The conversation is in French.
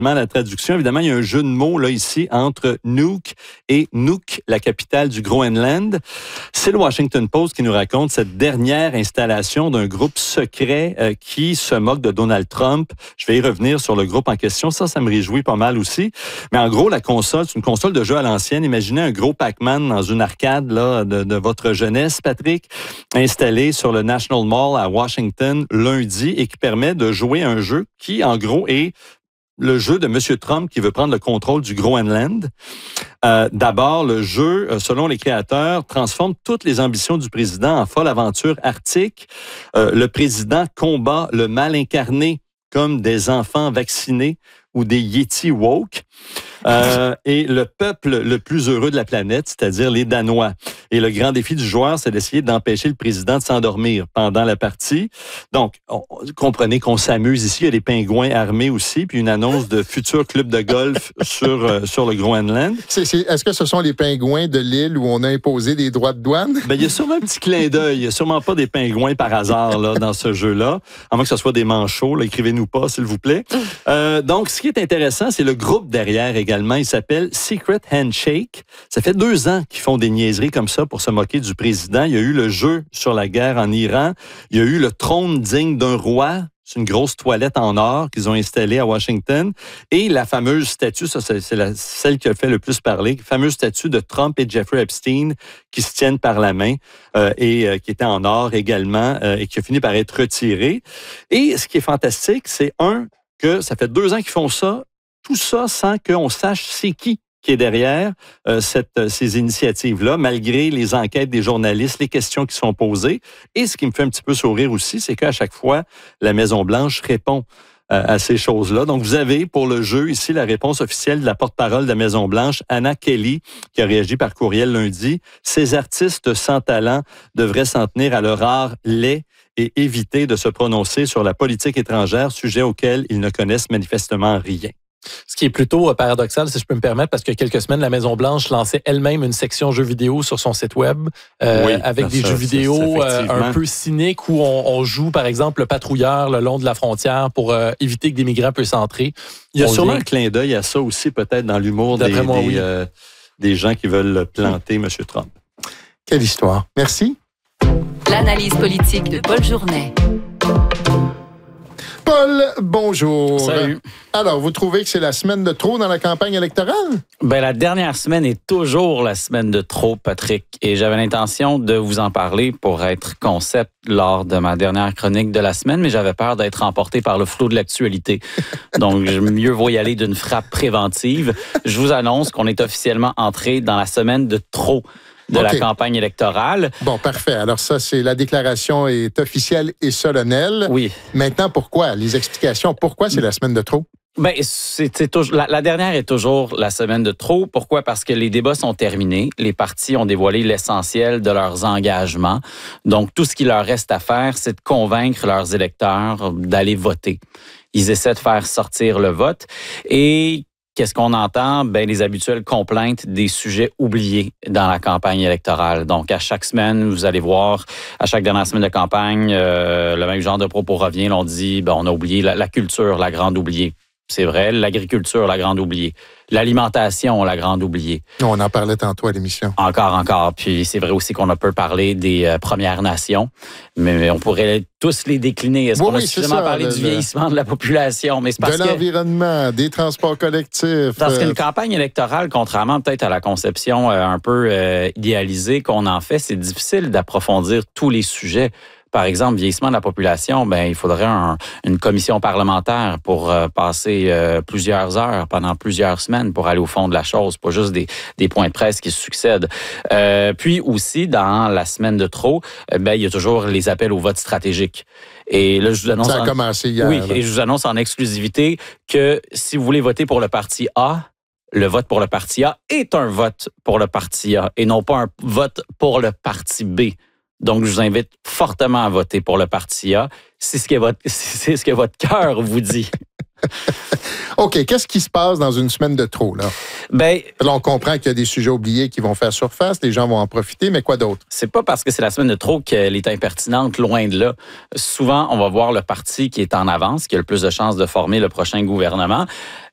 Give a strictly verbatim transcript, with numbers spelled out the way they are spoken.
la traduction. Évidemment, il y a un jeu de mots là ici entre Nuuk et Nuuk, la capitale du Groenland. C'est le Washington Post qui nous raconte cette dernière installation d'un groupe secret euh, qui se moque de Donald Trump. Je vais y revenir sur le groupe en question. Ça, ça me réjouit pas mal aussi. Mais en gros, la console, c'est une console de jeu à l'ancienne. Imaginez un gros Pac-Man dans une arcade là, de, de votre jeunesse, Patrick, installé sur le National Mall à Washington lundi et qui permet de jouer un jeu qui, en gros, est le jeu de M. Trump qui veut prendre le contrôle du Groenland. Euh, d'abord, le jeu, selon les créateurs, transforme toutes les ambitions du président en folle aventure arctique. Euh, le président combat le mal incarné comme des enfants vaccinés ou des Yétis woke. Euh, et le peuple le plus heureux de la planète, c'est-à-dire les Danois. Et le grand défi du joueur, c'est d'essayer d'empêcher le président de s'endormir pendant la partie. Donc, on, comprenez qu'on s'amuse ici. Il y a des pingouins armés aussi, puis une annonce de futur club de golf sur, euh, sur le Groenland. C'est, c'est, est-ce que ce sont les pingouins de l'île où on a imposé des droits de douane? Ben, il y a sûrement un petit clin d'œil. Il n'y a sûrement pas des pingouins par hasard là, dans ce jeu-là. À moins que ce soit des manchots. Là, écrivez-nous pas, s'il vous plaît. Euh, donc, ce qui est intéressant, c'est le groupe derrière également. Il s'appelle Secret Handshake. Ça fait deux ans qu'ils font des niaiseries comme ça pour se moquer du président. Il y a eu le jeu sur la guerre en Iran. Il y a eu le trône digne d'un roi. C'est une grosse toilette en or qu'ils ont installée à Washington. Et la fameuse statue, ça c'est, c'est la, celle qui a fait le plus parler, la fameuse statue de Trump et Jeffrey Epstein qui se tiennent par la main euh, et euh, qui était en or également euh, et qui a fini par être retirée. Et ce qui est fantastique, c'est un, que ça fait deux ans qu'ils font ça. Tout ça sans qu'on sache c'est qui qui est derrière euh, cette, ces initiatives-là, malgré les enquêtes des journalistes, les questions qui sont posées. Et ce qui me fait un petit peu sourire aussi, c'est qu'à chaque fois, la Maison-Blanche répond euh, à ces choses-là. Donc, vous avez pour le jeu ici la réponse officielle de la porte-parole de la Maison-Blanche, Anna Kelly, qui a réagi par courriel lundi. Ces artistes sans talent devraient s'en tenir à leur art laid et éviter de se prononcer sur la politique étrangère, sujet auquel ils ne connaissent manifestement rien. Ce qui est plutôt paradoxal, si je peux me permettre, parce que quelques semaines, la Maison-Blanche lançait elle-même une section jeux vidéo sur son site web euh, oui, avec des ça, jeux vidéo ça, euh, un peu cyniques où on, on joue, par exemple, le patrouilleur le long de la frontière pour euh, éviter que des migrants puissent entrer. Il y a on sûrement vient... un clin d'œil à ça aussi, peut-être, dans l'humour des, moi, des, oui. euh, des gens qui veulent planter M. Trump. Quelle histoire. Merci. L'analyse politique de Paul Journet. Paul, bonjour. Salut. Alors, vous trouvez que c'est la semaine de trop dans la campagne électorale? Ben, la dernière semaine est toujours la semaine de trop, Patrick. Et j'avais l'intention de vous en parler pour être concept lors de ma dernière chronique de la semaine, mais j'avais peur d'être emporté par le flot de l'actualité. Donc, mieux vaut y aller d'une frappe préventive. Je vous annonce qu'on est officiellement entré dans la semaine de trop de okay. la campagne électorale. Bon, parfait. Alors ça, c'est la déclaration est officielle et solennelle. Oui. Maintenant, pourquoi? Les explications. Pourquoi c'est la semaine de trop? Ben, c'est, c'est toujours, la, la dernière est toujours la semaine de trop. Pourquoi? Parce que les débats sont terminés. Les partis ont dévoilé l'essentiel de leurs engagements. Donc, tout ce qui leur reste à faire, c'est de convaincre leurs électeurs d'aller voter. Ils essaient de faire sortir le vote. Et qu'est-ce qu'on entend? Ben, les habituelles complaintes des sujets oubliés dans la campagne électorale. Donc, à chaque semaine, vous allez voir, à chaque dernière semaine de campagne, euh, le même genre de propos revient. On dit, ben, on a oublié la, la culture, la grande oubliée. C'est vrai, l'agriculture, la grande oubliée. L'alimentation, la grande oubliée. On en parlait tantôt à l'émission. Encore, encore. Puis c'est vrai aussi qu'on a peu parlé des euh, Premières Nations, mais on pourrait tous les décliner. Est-ce oui, qu'on a oui, suffisamment ça, parlé le, du vieillissement de la population? Mais c'est parce de l'environnement, que, des transports collectifs. Parce qu'une campagne électorale, contrairement peut-être à la conception euh, un peu euh, idéalisée qu'on en fait, c'est difficile d'approfondir tous les sujets. Par exemple, vieillissement de la population, ben il faudrait un, une commission parlementaire pour euh, passer euh, plusieurs heures pendant plusieurs semaines pour aller au fond de la chose, pas juste des, des points de presse qui se succèdent. Euh, puis aussi, dans la semaine de trop, euh, ben il y a toujours les appels au vote stratégique. Et là, je vous annonce... Ça a en, commencé hier. Oui, là. Et je vous annonce en exclusivité que si vous voulez voter pour le parti A, le vote pour le parti A est un vote pour le parti A et non pas un vote pour le parti B. Donc, je vous invite fortement à voter pour le parti A. C'est ce que votre, c'est ce que votre cœur vous dit. OK. Qu'est-ce qui se passe dans une semaine de trop, là? Ben, là, on comprend qu'il y a des sujets oubliés qui vont faire surface. Les gens vont en profiter, mais quoi d'autre? C'est pas parce que c'est la semaine de trop qu'elle est impertinente, loin de là. Souvent, on va voir le parti qui est en avance, qui a le plus de chances de former le prochain gouvernement.